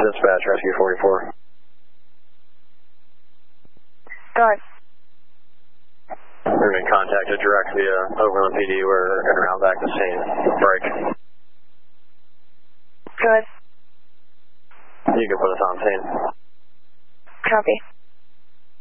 Dispatch, Rescue 44. Go ahead. We're being contacted direct via Overland PD. We're en route back to scene. Break. Go ahead. You can put us on scene. Copy.